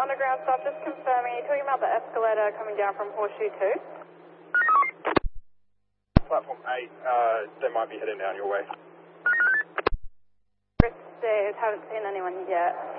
underground staff, just confirming, are you talking about the escalator coming down from Horseshoe 2? Platform 8, they might be heading down your way. Stairs, haven't seen anyone yet.